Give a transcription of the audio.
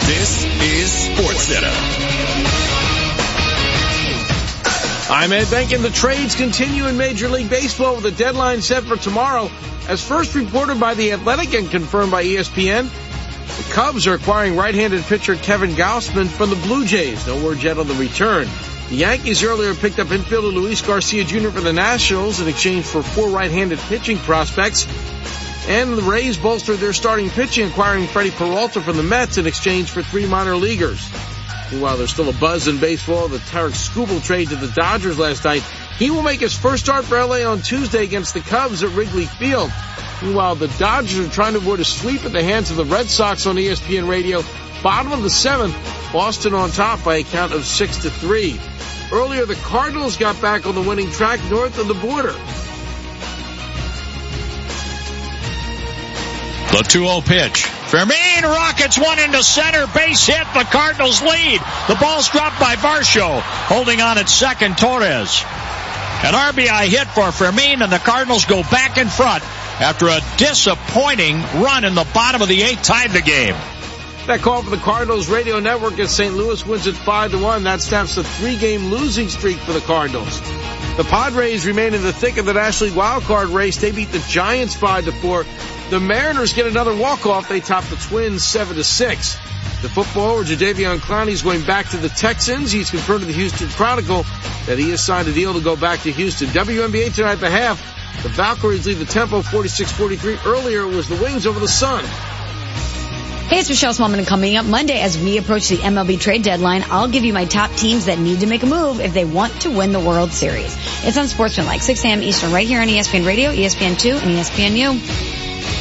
This is SportsCenter. I'm Ed Benkin. The trades continue in Major League Baseball with a deadline set for tomorrow. As first reported by The Athletic and confirmed by ESPN, the Cubs are acquiring right-handed pitcher Kevin Gausman from the Blue Jays. No word yet on the return. The Yankees earlier picked up infielder Luis Garcia Jr. for the Nationals in exchange for 4 right-handed pitching prospects. And the Rays bolstered their starting pitching, acquiring Freddie Peralta from the Mets in exchange for 3 minor leaguers. Meanwhile, there's still a buzz in baseball. The Tarik Skubal trade to the Dodgers last night. He will make his first start for LA on Tuesday against the Cubs at Wrigley Field. Meanwhile, the Dodgers are trying to avoid a sweep at the hands of the Red Sox on ESPN Radio. Bottom of the 7th, Boston on top by a count of 6-3. Earlier, the Cardinals got back on the winning track north of the border. The 2-0 pitch. Fermin rockets one into center. Base hit. The Cardinals lead. The ball's dropped by Varsho. Holding on at second, Torres. An RBI hit for Fermin, and the Cardinals go back in front after a disappointing run in the bottom of the 8th tied the game. That call for the Cardinals radio network as St. Louis wins it 5-1. That snaps the 3-game losing streak for the Cardinals. The Padres remain in the thick of the National League wildcard race. They beat the Giants 5-4. The Mariners get another walk-off. They top the Twins 7-6. The footballer, Jadeveon Clowney, is going back to the Texans. He's confirmed to the Houston Chronicle that he has signed a deal to go back to Houston. WNBA tonight at the half. The Valkyries lead the tempo 46-43. Earlier it was the Wings over the Sun. Hey, it's Michelle Smallman, and coming up Monday as we approach the MLB trade deadline, I'll give you my top teams that need to make a move if they want to win the World Series. It's on Sportsmanlike, 6 a.m. Eastern, right here on ESPN Radio, ESPN2, and ESPNU.